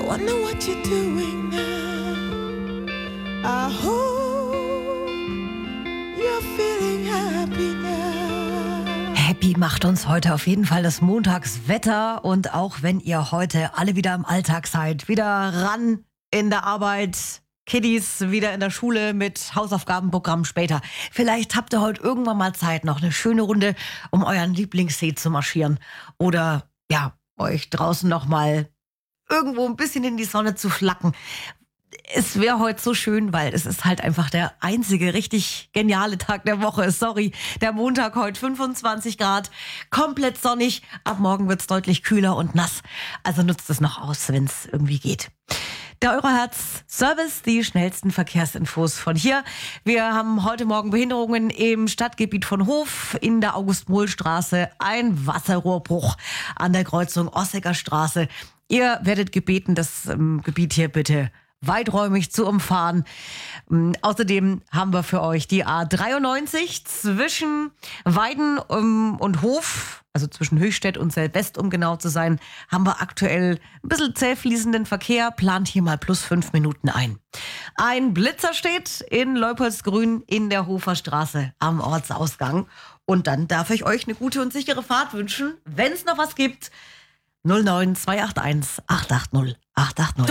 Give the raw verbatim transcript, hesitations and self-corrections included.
wonder what you're doing now. I hope you're feeling happy now. Happy macht uns heute auf jeden Fall das Montagswetter. Und auch wenn ihr heute alle wieder im Alltag seid, wieder ran in der Arbeit, Kiddies wieder in der Schule mit Hausaufgabenprogramm später. Vielleicht habt ihr heute irgendwann mal Zeit, noch eine schöne Runde um euren Lieblingssee zu marschieren. Oder ja, euch draußen noch mal irgendwo ein bisschen in die Sonne zu flacken. Es wäre heute so schön, weil es ist halt einfach der einzige richtig geniale Tag der Woche. Sorry, der Montag heute fünfundzwanzig Grad, komplett sonnig. Ab morgen wird es deutlich kühler und nass. Also nutzt es noch aus, wenn es irgendwie geht. Der Eurohertz-Service, die schnellsten Verkehrsinfos von hier. Wir haben heute Morgen Behinderungen im Stadtgebiet von Hof, in der August-Mohl-Straße, ein Wasserrohrbruch an der Kreuzung Ossecker Straße. Ihr werdet gebeten, das ähm, Gebiet hier bitte weiträumig zu umfahren. Ähm, außerdem haben wir für euch die A dreiundneunzig zwischen Weiden ähm, und Hof, also zwischen Höchstädt und Selb-West, um genau zu sein, haben wir aktuell ein bisschen zäh fließenden Verkehr, plant hier mal plus fünf Minuten ein. Ein Blitzer steht in Leupoldsgrün in der Hofer Straße am Ortsausgang. Und dann darf ich euch eine gute und sichere Fahrt wünschen. Wenn es noch was gibt, null neun zwei acht eins acht acht null acht acht null.